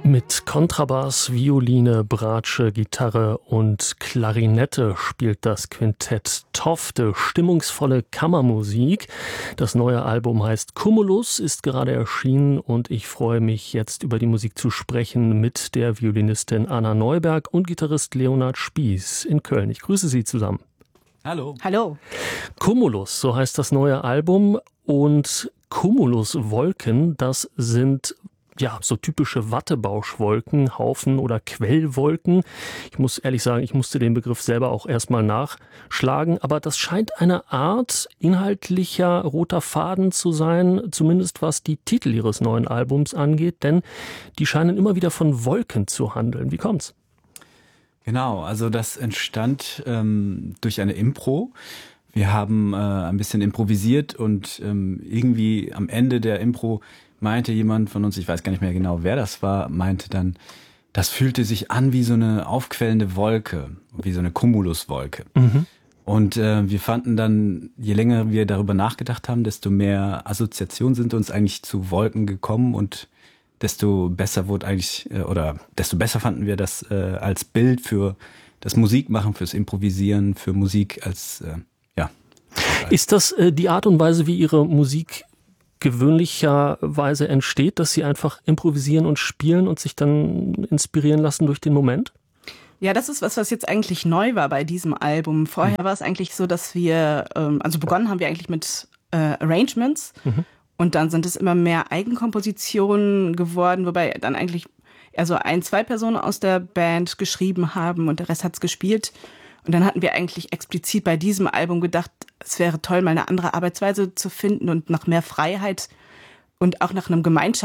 Mit Kontrabass, Violine, Bratsche, Gitarre und Klarinette spielt das Quintett Tofte stimmungsvolle Kammermusik. Das neue Album heißt Cumulus, ist gerade erschienen und ich freue mich jetzt über die Musik zu sprechen mit der Violinistin Anna Neuberg und Gitarrist Leonhard Spieß in Köln. Ich grüße Sie zusammen. Hallo. Hallo. Cumulus, so heißt das neue Album, und Cumuluswolken, das sind so typische Wattebauschwolken, Haufen oder Quellwolken. Ich muss ehrlich sagen, ich musste den Begriff selber auch erstmal nachschlagen, aber das scheint eine Art inhaltlicher roter Faden zu sein, zumindest was die Titel Ihres neuen Albums angeht, denn die scheinen immer wieder von Wolken zu handeln. Wie kommt's? Genau, also das entstand durch eine Impro. Wir haben ein bisschen improvisiert und irgendwie am Ende der Impro meinte jemand von uns, ich weiß gar nicht mehr genau, wer das war, meinte dann, das fühlte sich an wie so eine aufquellende Wolke, wie so eine Cumuluswolke. Mhm. Und wir fanden dann, je länger wir darüber nachgedacht haben, desto mehr Assoziationen sind uns eigentlich zu Wolken gekommen und desto besser wurde eigentlich, desto besser fanden wir das als Bild für das Musikmachen, fürs Improvisieren, für Musik als, Ist das die Art und Weise, wie Ihre Musik gewöhnlicherweise entsteht, dass Sie einfach improvisieren und spielen und sich dann inspirieren lassen durch den Moment? Ja, das ist was jetzt eigentlich neu war bei diesem Album. Vorher war es eigentlich so, dass wir, begonnen haben wir eigentlich mit Arrangements und dann sind es immer mehr Eigenkompositionen geworden, wobei dann eigentlich eher so 1-2 Personen aus der Band geschrieben haben und der Rest hat's gespielt. Und dann hatten wir eigentlich explizit bei diesem Album gedacht, es wäre toll, mal eine andere Arbeitsweise zu finden und nach mehr Freiheit und auch nach einem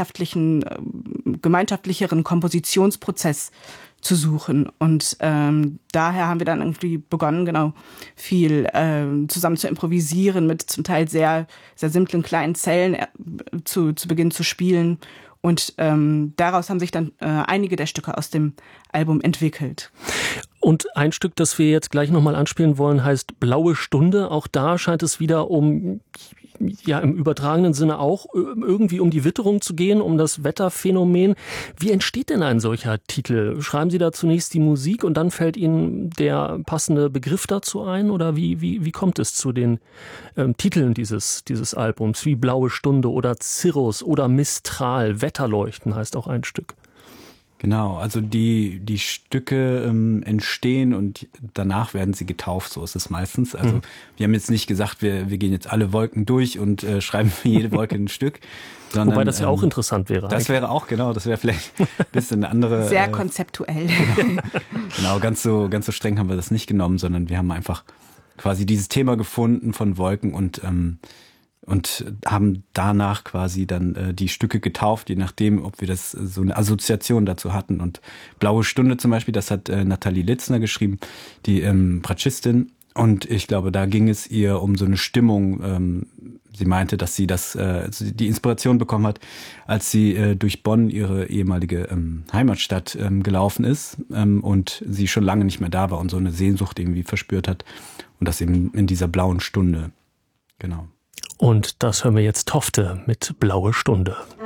gemeinschaftlicheren Kompositionsprozess zu suchen. Und daher haben wir dann irgendwie begonnen, viel zusammen zu improvisieren, mit zum Teil sehr, sehr simplen kleinen Zellen zu Beginn zu spielen. Und daraus haben sich dann einige der Stücke aus dem Album entwickelt. Und ein Stück, das wir jetzt gleich nochmal anspielen wollen, heißt Blaue Stunde. Auch da scheint es wieder im übertragenen Sinne auch irgendwie um die Witterung zu gehen, um das Wetterphänomen. Wie entsteht denn ein solcher Titel? Schreiben Sie da zunächst die Musik und dann fällt Ihnen der passende Begriff dazu ein? Oder wie kommt es zu den Titeln dieses Albums? Wie Blaue Stunde oder Cirrus oder Mistral, Wetterleuchten heißt auch ein Stück. Genau, also die Stücke entstehen und danach werden sie getauft, so ist es meistens. Also wir haben jetzt nicht gesagt, wir gehen jetzt alle Wolken durch und schreiben für jede Wolke ein Stück. Sondern, wobei das ja auch interessant wäre. Das wäre auch, das wäre vielleicht ein bisschen eine andere... Sehr konzeptuell. Genau, ganz so streng haben wir das nicht genommen, sondern wir haben einfach quasi dieses Thema gefunden von Wolken und haben danach quasi dann die Stücke getauft, je nachdem, ob wir das so eine Assoziation dazu hatten. Und Blaue Stunde zum Beispiel, das hat Nathalie Litzner geschrieben, die Bratschistin. Und ich glaube, da ging es ihr um so eine Stimmung. Sie meinte, dass sie die Inspiration bekommen hat, als sie durch Bonn, ihre ehemalige Heimatstadt, gelaufen ist und sie schon lange nicht mehr da war und so eine Sehnsucht irgendwie verspürt hat. Und das eben in dieser blauen Stunde. Genau. Und das hören wir jetzt Tofte mit Blaue Stunde.